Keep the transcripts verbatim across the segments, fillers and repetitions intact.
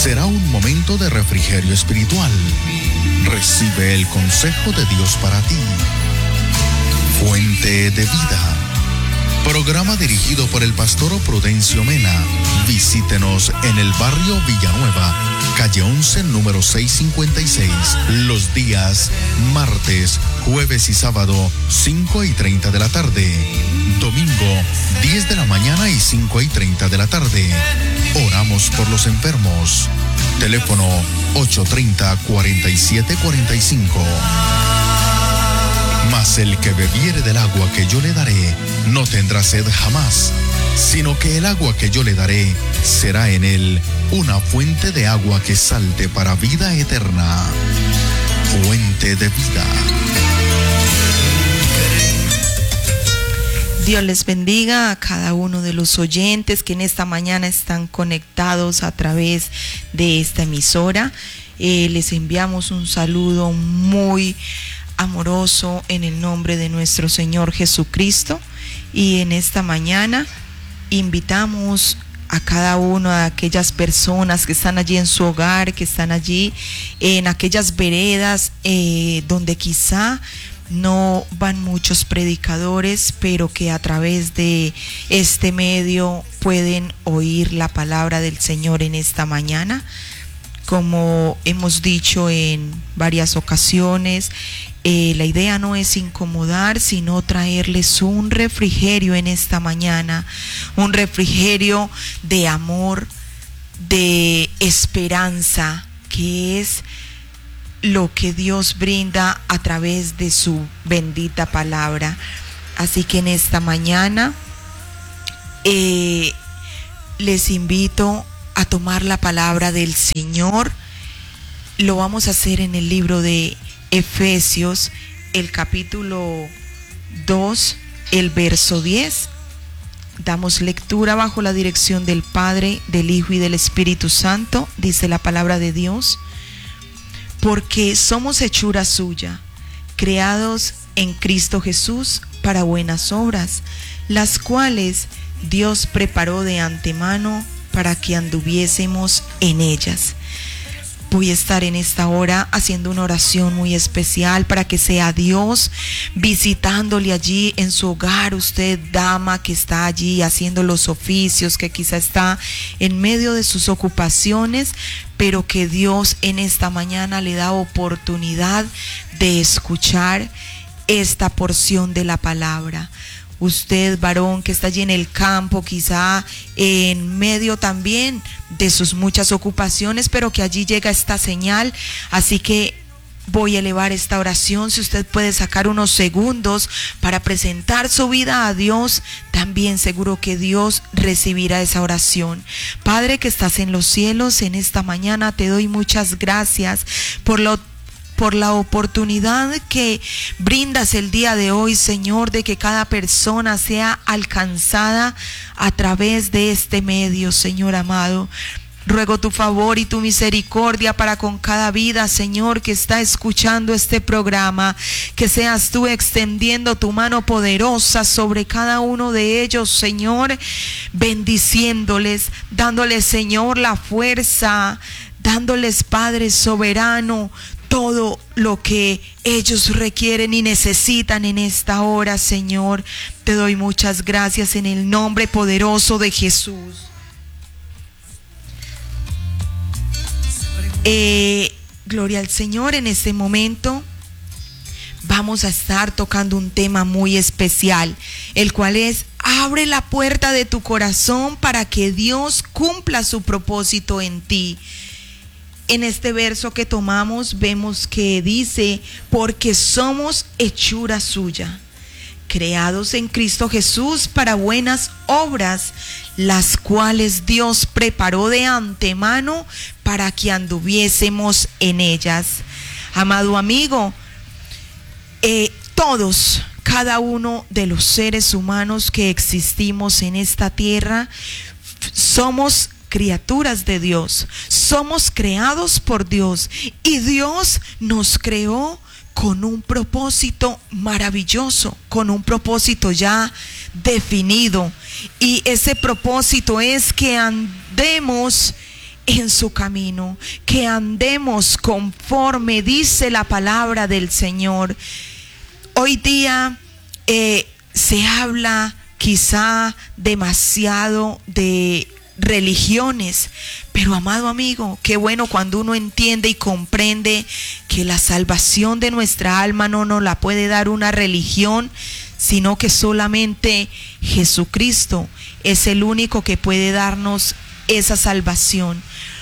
será un momento de refrigerio espiritual. Recibe el consejo de Dios para ti. Fuente de vida. Programa dirigido por el pastor Prudencio Mena. Visítenos en el barrio Villanueva, calle once, número seiscientos cincuenta y seis, los días martes, jueves y sábado, cinco y treinta de la tarde. Domingo, diez de la mañana y cinco y treinta de la tarde. Oramos por los enfermos. Teléfono ocho treinta, cuarenta y siete cuarenta y cinco. Mas el que bebiere del agua que yo le daré, no tendrá sed jamás, sino que el agua que yo le daré será en él una fuente de agua que salte para vida eterna. Fuente de vida. Dios les bendiga a cada uno de los oyentes que en esta mañana están conectados a través de esta emisora. Eh, les enviamos un saludo muy amoroso en el nombre de nuestro Señor Jesucristo, y en esta mañana invitamos a cada una de aquellas personas que están allí en su hogar, que están allí en aquellas veredas eh, donde quizá no van muchos predicadores, pero que a través de este medio pueden oír la palabra del Señor en esta mañana. Como hemos dicho en varias ocasiones, eh, la idea no es incomodar, sino traerles un refrigerio en esta mañana, un refrigerio de amor, de esperanza, que es lo que Dios brinda a través de su bendita palabra. Así que en esta mañana eh, les invito a tomar la palabra del Señor. Lo vamos a hacer en el libro de Efesios, el capítulo dos, el verso diez. Damos lectura bajo la dirección del Padre, del Hijo y del Espíritu Santo. Dice la palabra de Dios: porque somos hechura suya, creados en Cristo Jesús para buenas obras, las cuales Dios preparó de antemano para que anduviésemos en ellas. Voy a estar en esta hora haciendo una oración muy especial para que sea Dios visitándole allí en su hogar. Usted, dama, que está allí haciendo los oficios, que quizá está en medio de sus ocupaciones, pero que Dios en esta mañana le da oportunidad de escuchar esta porción de la palabra. Usted, varón, que está allí en el campo, quizá en medio también de sus muchas ocupaciones, pero que allí llega esta señal. Así que voy a elevar esta oración. Si usted puede sacar unos segundos para presentar su vida a Dios, también seguro que Dios recibirá esa oración. Padre que estás en los cielos, en esta mañana te doy muchas gracias por lo por la oportunidad que brindas el día de hoy, Señor, de que cada persona sea alcanzada a través de este medio, Señor amado. Ruego tu favor y tu misericordia para con cada vida, Señor, que está escuchando este programa, que seas tú extendiendo tu mano poderosa sobre cada uno de ellos, Señor, bendiciéndoles, dándoles, Señor, la fuerza, dándoles, Padre soberano, todo lo que ellos requieren y necesitan en esta hora, Señor. Te doy muchas gracias en el nombre poderoso de Jesús. Eh, gloria al Señor. En este momento vamos a estar tocando un tema muy especial, el cual es: abre la puerta de tu corazón para que Dios cumpla su propósito en ti. En este verso que tomamos vemos que dice: porque somos hechura suya, creados en Cristo Jesús para buenas obras, las cuales Dios preparó de antemano para que anduviésemos en ellas. Amado amigo, eh, todos, cada uno de los seres humanos que existimos en esta tierra, somos criaturas de Dios, somos creados por Dios, y Dios nos creó con un propósito maravilloso, con un propósito ya definido, y ese propósito es que andemos en su camino, que andemos conforme dice la palabra del Señor. Hoy día eh, se habla quizá demasiado de religiones, pero amado amigo, qué bueno cuando uno entiende y comprende que la salvación de nuestra alma no nos la puede dar una religión, sino que solamente Jesucristo es el único que puede darnos esa salvación,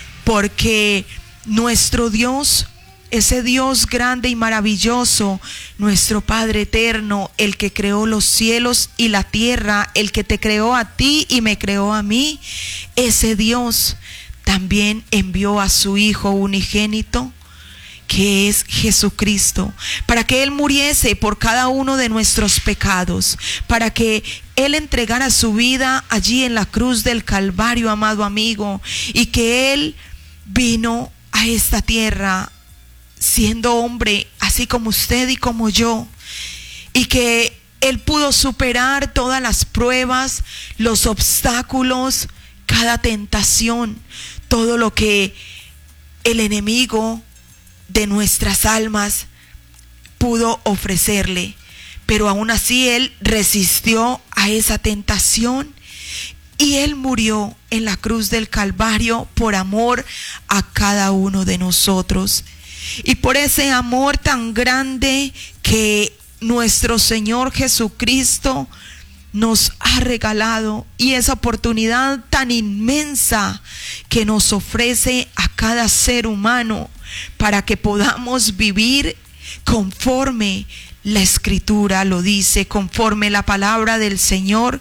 porque nuestro Dios, ese Dios grande y maravilloso, nuestro Padre eterno, el que creó los cielos y la tierra, el que te creó a ti y me creó a mí, ese Dios también envió a su Hijo unigénito, que es Jesucristo, para que Él muriese por cada uno de nuestros pecados, para que Él entregara su vida allí en la cruz del Calvario, amado amigo, y que Él vino a esta tierra siendo hombre, así como usted y como yo, y que Él pudo superar todas las pruebas, los obstáculos, cada tentación, todo lo que el enemigo de nuestras almas pudo ofrecerle, pero aún así Él resistió a esa tentación y Él murió en la cruz del Calvario por amor a cada uno de nosotros. Y por ese amor tan grande que nuestro Señor Jesucristo nos ha regalado, y esa oportunidad tan inmensa que nos ofrece a cada ser humano para que podamos vivir conforme la Escritura lo dice, conforme la palabra del Señor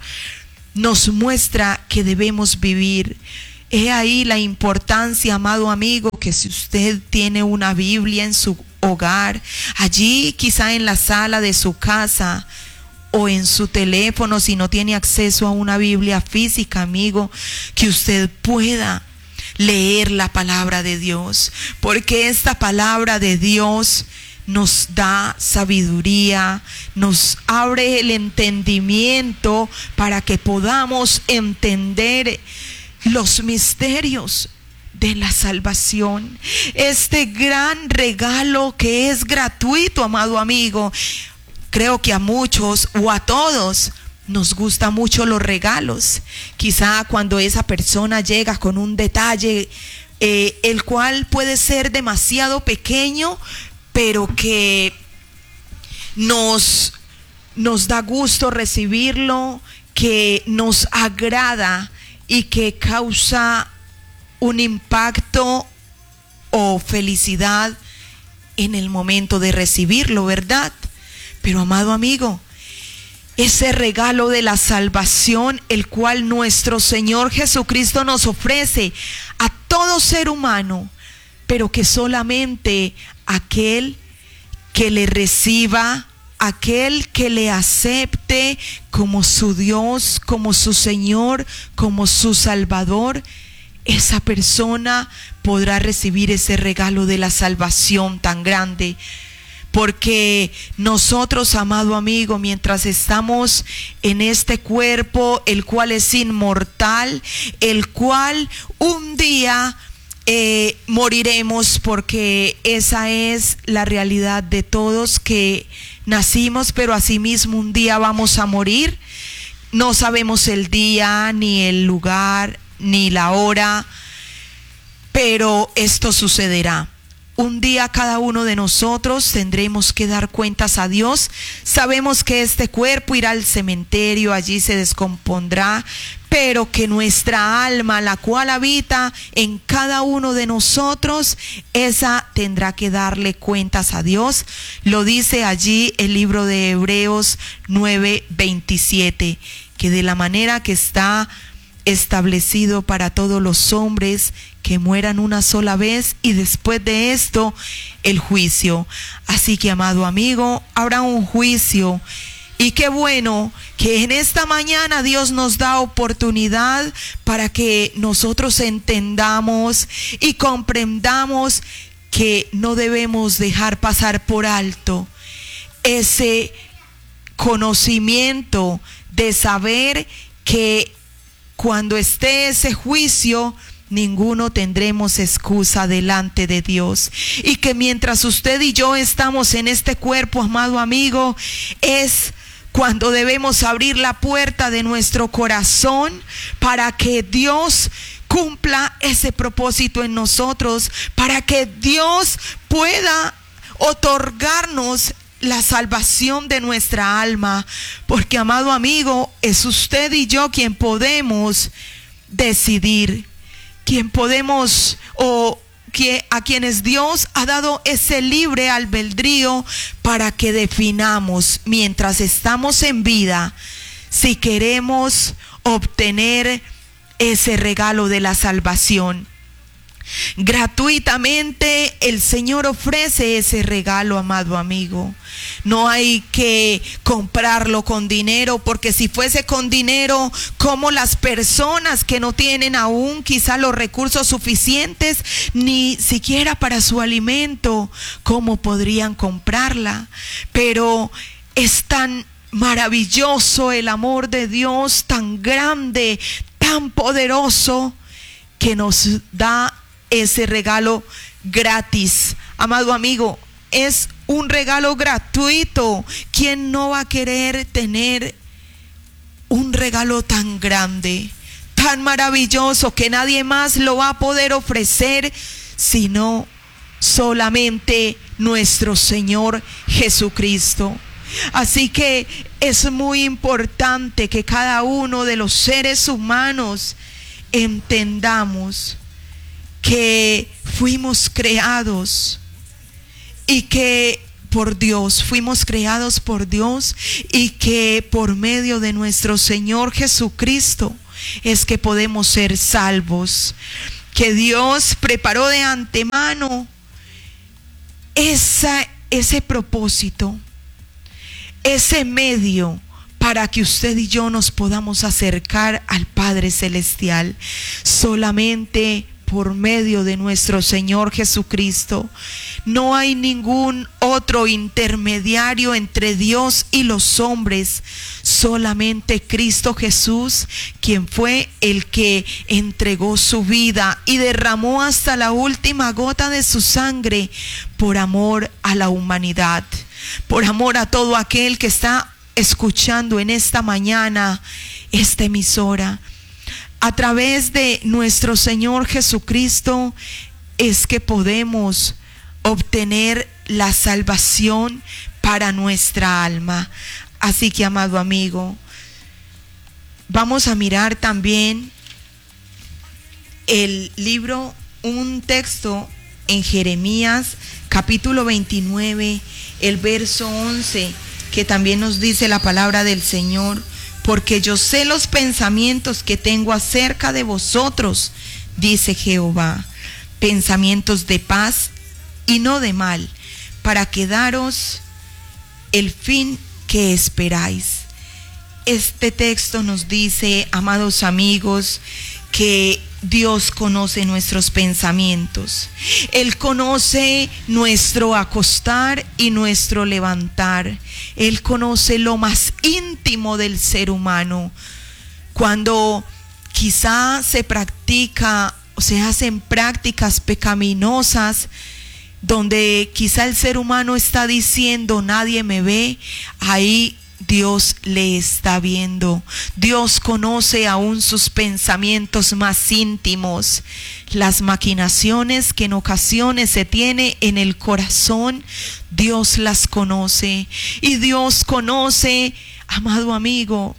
nos muestra que debemos vivir. He ahí la importancia, amado amigo, que si usted tiene una Biblia en su hogar, allí quizá en la sala de su casa o en su teléfono, si no tiene acceso a una Biblia física, amigo, que usted pueda leer la palabra de Dios, porque esta palabra de Dios nos da sabiduría, nos abre el entendimiento para que podamos entender los misterios de la salvación, este gran regalo que es gratuito, amado amigo. Creo que a muchos o a todos nos gustan mucho los regalos. Quizá cuando esa persona llega con un detalle, eh, el cual puede ser demasiado pequeño, pero que nos, nos da gusto recibirlo, que nos agrada y que causa un impacto o felicidad en el momento de recibirlo, ¿verdad? Pero amado amigo, ese regalo de la salvación, el cual nuestro Señor Jesucristo nos ofrece a todo ser humano, pero que solamente aquel que le reciba, aquel que le acepte como su Dios, como su Señor, como su Salvador, esa persona podrá recibir ese regalo de la salvación tan grande. Porque nosotros, amado amigo, mientras estamos en este cuerpo, el cual es inmortal, el cual un día eh, moriremos, porque esa es la realidad de todos, que nacimos, pero asimismo un día vamos a morir. No sabemos el día, ni el lugar, ni la hora, pero esto sucederá. Un día cada uno de nosotros tendremos que dar cuentas a Dios. Sabemos que este cuerpo irá al cementerio, allí se descompondrá, pero que nuestra alma, la cual habita en cada uno de nosotros, esa tendrá que darle cuentas a Dios. Lo dice allí el libro de Hebreos nueve veintisiete, que de la manera que está establecido para todos los hombres que mueran una sola vez, y después de esto el juicio. Así que, amado amigo, habrá un juicio, y qué bueno que en esta mañana Dios nos da oportunidad para que nosotros entendamos y comprendamos que no debemos dejar pasar por alto ese conocimiento de saber que cuando esté ese juicio, ninguno tendremos excusa delante de Dios. Y que mientras usted y yo estamos en este cuerpo, amado amigo, es cuando debemos abrir la puerta de nuestro corazón para que Dios cumpla ese propósito en nosotros, para que Dios pueda otorgarnos la salvación de nuestra alma. Porque, amado amigo, es usted y yo quien podemos decidir, quien podemos o que a quienes Dios ha dado ese libre albedrío para que definamos mientras estamos en vida si queremos obtener ese regalo de la salvación. Gratuitamente el Señor ofrece ese regalo, amado amigo. No hay que comprarlo con dinero, porque si fuese con dinero, como las personas que no tienen aún quizá los recursos suficientes ni siquiera para su alimento, ¿cómo podrían comprarla? Pero es tan maravilloso el amor de Dios, tan grande, tan poderoso, que nos da ese regalo gratis. Amado amigo, es un regalo gratuito. ¿Quién no va a querer tener un regalo tan grande, tan maravilloso, que nadie más lo va a poder ofrecer sino solamente nuestro Señor Jesucristo? Así que es muy importante que cada uno de los seres humanos entendamos que fuimos creados y que por Dios, fuimos creados por Dios, y que por medio de nuestro Señor Jesucristo es que podemos ser salvos. Que Dios preparó de antemano esa, ese propósito, ese medio para que usted y yo nos podamos acercar al Padre Celestial. Solamente por medio de nuestro Señor Jesucristo. No hay ningún otro intermediario entre Dios y los hombres, solamente Cristo Jesús, quien fue el que entregó su vida y derramó hasta la última gota de su sangre por amor a la humanidad, por amor a todo aquel que está escuchando en esta mañana esta emisora. A través de nuestro Señor Jesucristo es que podemos obtener la salvación para nuestra alma. Así que, amado amigo, vamos a mirar también el libro, un texto en Jeremías capítulo veintinueve, el verso once, que también nos dice la palabra del Señor: porque yo sé los pensamientos que tengo acerca de vosotros, dice Jehová, pensamientos de paz y no de mal, para que daros el fin que esperáis. Este texto nos dice, amados amigos, que Dios conoce nuestros pensamientos. Él conoce nuestro acostar y nuestro levantar. Él conoce lo más íntimo del ser humano. Cuando quizá se practica o se hacen prácticas pecaminosas, donde quizá el ser humano está diciendo nadie me ve, ahí Dios le está viendo. Dios conoce aún sus pensamientos más íntimos, las maquinaciones que en ocasiones se tiene en el corazón. Dios las conoce, y Dios conoce, amado amigo,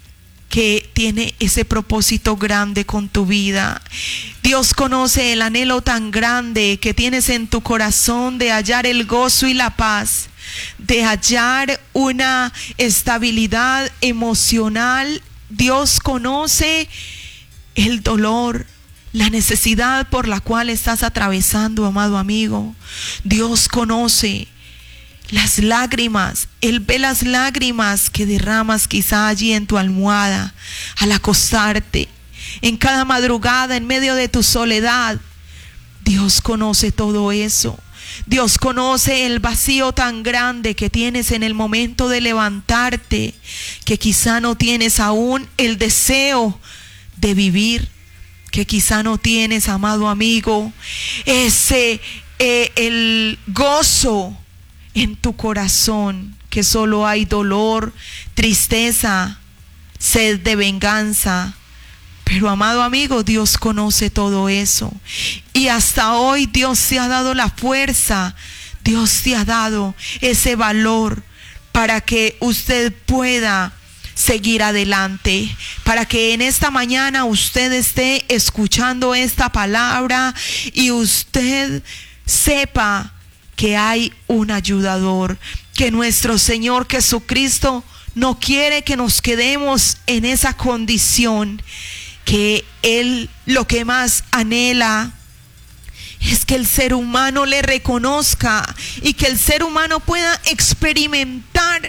que tiene ese propósito grande con tu vida. Dios conoce el anhelo tan grande que tienes en tu corazón de hallar el gozo y la paz, de hallar una estabilidad emocional. Dios conoce el dolor, la necesidad por la cual estás atravesando, amado amigo. Dios conoce las lágrimas. Él ve las lágrimas que derramas quizá allí en tu almohada al acostarte, en cada madrugada, en medio de tu soledad. Dios conoce todo eso. Dios conoce el vacío tan grande que tienes en el momento de levantarte, que quizá no tienes aún el deseo de vivir, que quizá no tienes, amado amigo, ese eh, el gozo en tu corazón, que solo hay dolor, tristeza, sed de venganza. Pero amado amigo, Dios conoce todo eso. Y hasta hoy Dios te ha dado la fuerza, Dios te ha dado ese valor para que usted pueda seguir adelante, para que en esta mañana usted esté escuchando esta palabra y usted sepa que hay un ayudador, que nuestro Señor Jesucristo no quiere que nos quedemos en esa condición, que Él lo que más anhela es que el ser humano le reconozca y que el ser humano pueda experimentar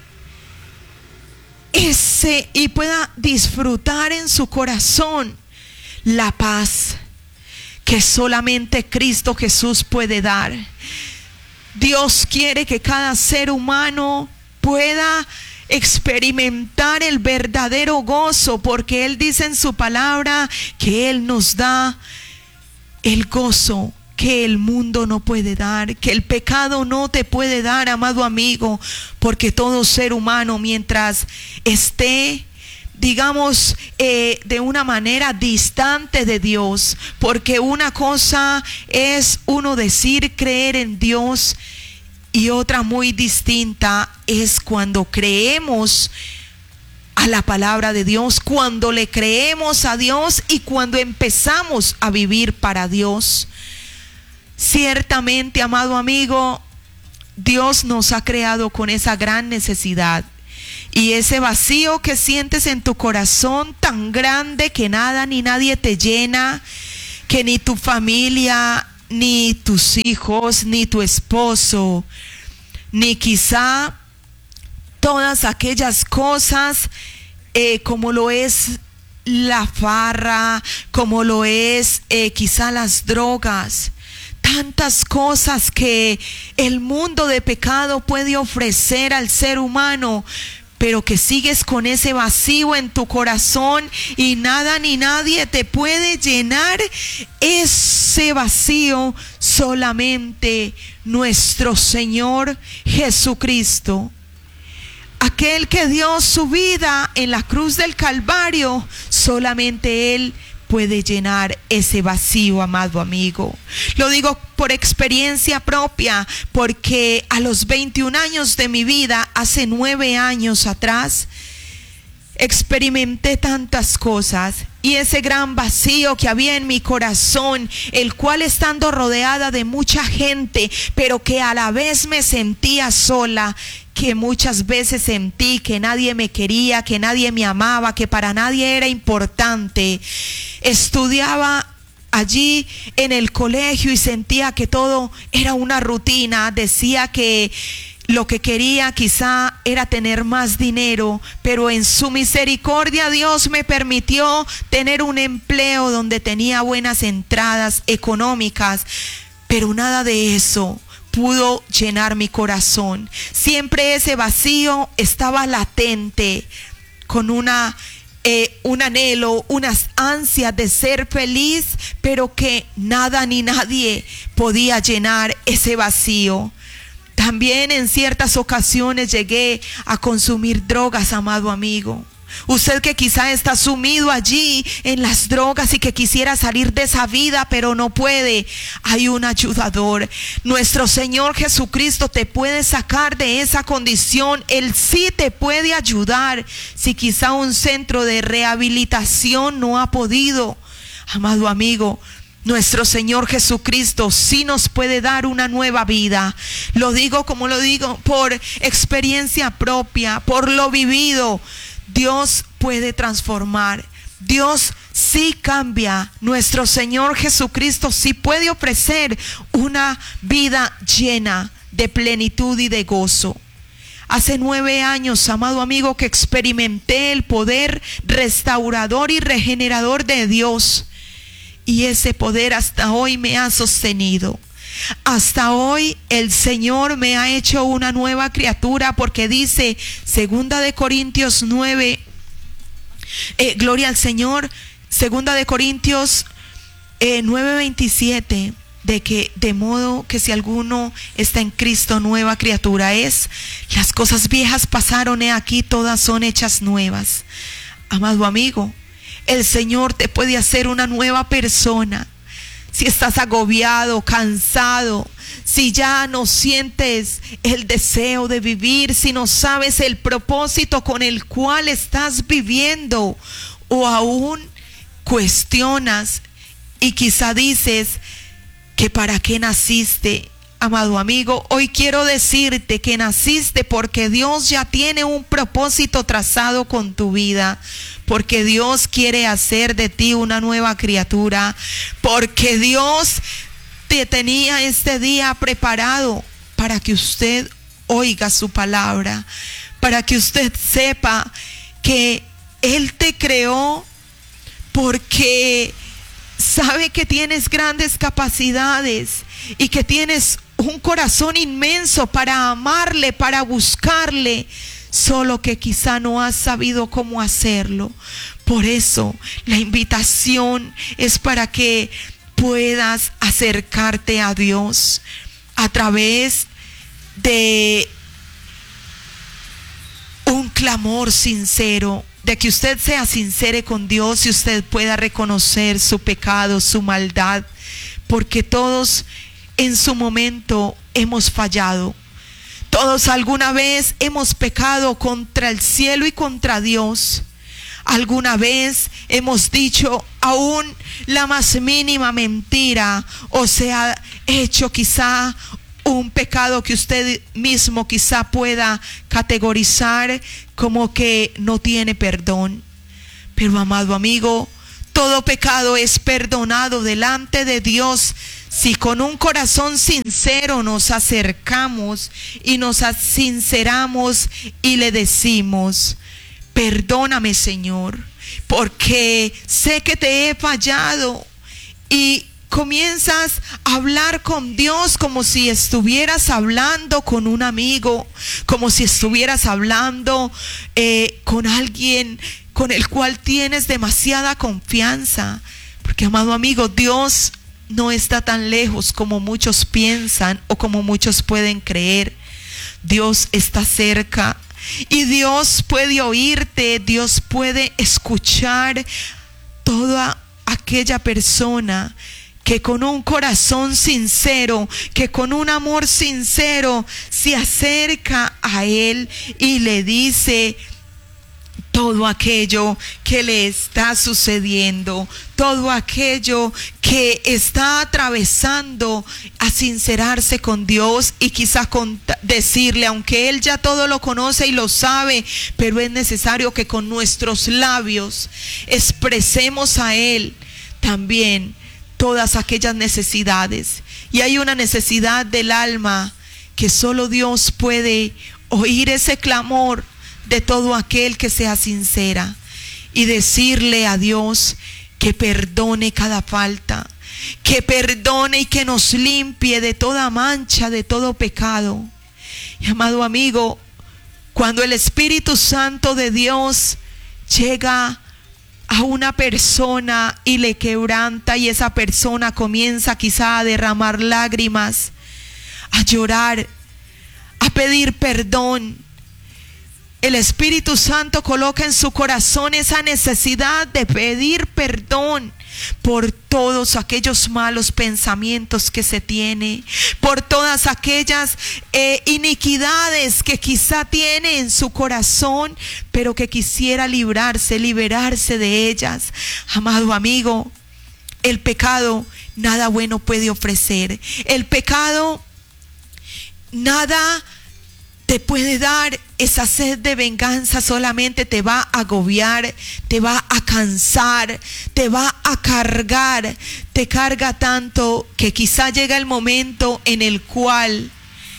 ese y pueda disfrutar en su corazón la paz que solamente Cristo Jesús puede dar. Dios quiere que cada ser humano pueda experimentar el verdadero gozo, porque Él dice en su palabra que Él nos da el gozo que el mundo no puede dar, que el pecado no te puede dar, amado amigo, porque todo ser humano, mientras esté, digamos, eh, de una manera distante de Dios, porque una cosa es uno decir creer en Dios y otra muy distinta es cuando creemos a la palabra de Dios, cuando le creemos a Dios y cuando empezamos a vivir para Dios. Ciertamente, amado amigo, Dios nos ha creado con esa gran necesidad y ese vacío que sientes en tu corazón tan grande que nada ni nadie te llena, que ni tu familia, ni tus hijos, ni tu esposo, ni quizá todas aquellas cosas eh, como lo es la farra, como lo es eh, quizá las drogas. Tantas cosas que el mundo de pecado puede ofrecer al ser humano, pero que sigues con ese vacío en tu corazón y nada ni nadie te puede llenar ese vacío, solamente nuestro Señor Jesucristo. Aquel que dio su vida en la cruz del Calvario, solamente Él puede llenar ese vacío, amado amigo. Lo digo por experiencia propia, porque a los veintiún años de mi vida, hace nueve años atrás, experimenté tantas cosas y ese gran vacío que había en mi corazón, el cual estando rodeada de mucha gente, pero que a la vez me sentía sola, que muchas veces sentí que nadie me quería, que nadie me amaba, que para nadie era importante. Estudiaba allí en el colegio y sentía que todo era una rutina. Decía que lo que quería quizá era tener más dinero, pero en su misericordia Dios me permitió tener un empleo donde tenía buenas entradas económicas, pero nada de eso pudo llenar mi corazón. Siempre ese vacío estaba latente, con una eh, un anhelo, unas ansias de ser feliz, pero que nada ni nadie podía llenar ese vacío. También en ciertas ocasiones llegué a consumir drogas, amado amigo. Usted que quizá está sumido allí en las drogas y que quisiera salir de esa vida, pero no puede, hay un ayudador. Nuestro Señor Jesucristo te puede sacar de esa condición. Él sí te puede ayudar. Si quizá un centro de rehabilitación no ha podido, amado amigo, nuestro Señor Jesucristo sí nos puede dar una nueva vida. Lo digo como lo digo por experiencia propia, por lo vivido. Dios puede transformar. Dios sí cambia. Nuestro Señor Jesucristo sí puede ofrecer una vida llena de plenitud y de gozo. Hace nueve años, amado amigo, que experimenté el poder restaurador y regenerador de Dios. Y ese poder hasta hoy me ha sostenido. Hasta hoy el Señor me ha hecho una nueva criatura, porque dice segunda de Corintios nueve, eh, gloria al Señor, segunda de Corintios eh, nueve veintisiete, de que de modo que si alguno está en Cristo, nueva criatura es. Las cosas viejas pasaron, he aquí todas son hechas nuevas. Amado amigo, el Señor te puede hacer una nueva persona. Si estás agobiado, cansado, si ya no sientes el deseo de vivir, si no sabes el propósito con el cual estás viviendo, o aún cuestionas y quizá dices que para qué naciste. Amado amigo, hoy quiero decirte que naciste porque Dios ya tiene un propósito trazado con tu vida, porque Dios quiere hacer de ti una nueva criatura, porque Dios te tenía este día preparado para que usted oiga su palabra, para que usted sepa que Él te creó porque sabe que tienes grandes capacidades y que tienes un corazón inmenso para amarle, para buscarle, solo que quizá no has sabido cómo hacerlo. Por eso la invitación es para que puedas acercarte a Dios a través de un clamor sincero, de que usted sea sincero con Dios y usted pueda reconocer su pecado, su maldad, porque todos en su momento hemos fallado. Todos alguna vez hemos pecado contra el cielo y contra Dios. Alguna vez hemos dicho aún la más mínima mentira, o se ha hecho quizá un pecado que usted mismo quizá pueda categorizar como que no tiene perdón. Pero amado amigo, todo pecado es perdonado delante de Dios si con un corazón sincero nos acercamos y nos sinceramos y le decimos: perdóname, Señor, porque sé que te he fallado. Y comienzas a hablar con Dios como si estuvieras hablando con un amigo, como si estuvieras hablando eh, con alguien con el cual tienes demasiada confianza. Porque, amado amigo, Dios no está tan lejos como muchos piensan o como muchos pueden creer. Dios está cerca y Dios puede oírte, Dios puede escuchar toda aquella persona que con un corazón sincero, que con un amor sincero se acerca a Él y le dice todo aquello que le está sucediendo, todo aquello que está atravesando, a sincerarse con Dios y quizás con decirle, aunque Él ya todo lo conoce y lo sabe, pero es necesario que con nuestros labios expresemos a Él también todas aquellas necesidades. Y hay una necesidad del alma que solo Dios puede oír, ese clamor de todo aquel que sea sincera, y decirle a Dios que perdone cada falta, que perdone y que nos limpie de toda mancha, de todo pecado. Y amado amigo, cuando el Espíritu Santo de Dios llega a una persona y le quebranta, y esa persona comienza quizá a derramar lágrimas, a llorar, a pedir perdón, el Espíritu Santo coloca en su corazón esa necesidad de pedir perdón por todos aquellos malos pensamientos que se tiene, por todas aquellas eh, iniquidades que quizá tiene en su corazón, pero que quisiera librarse, liberarse de ellas. Amado amigo, el pecado nada bueno puede ofrecer. El pecado nada te puede dar. Esa sed de venganza solamente te va a agobiar, te va a cansar, te va a cargar, te carga tanto que quizá llega el momento en el cual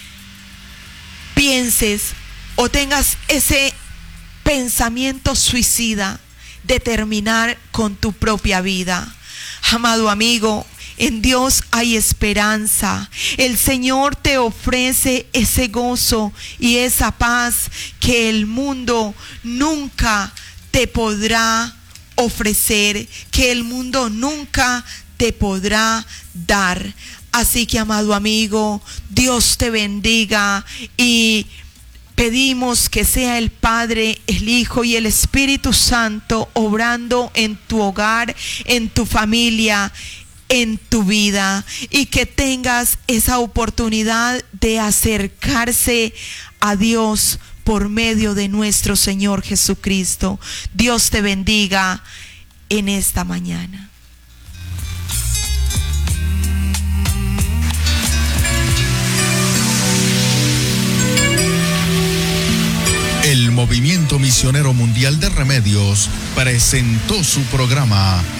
pienses o tengas ese pensamiento suicida de terminar con tu propia vida. Amado amigo, en Dios hay esperanza. El Señor te ofrece ese gozo y esa paz que el mundo nunca te podrá ofrecer, que el mundo nunca te podrá dar. Así que, amado amigo, Dios te bendiga y pedimos que sea el Padre, el Hijo y el Espíritu Santo obrando en tu hogar, en tu familia, en tu vida, y que tengas esa oportunidad de acercarse a Dios por medio de nuestro Señor Jesucristo. Dios te bendiga en esta mañana. El Movimiento Misionero Mundial de Remedios presentó su programa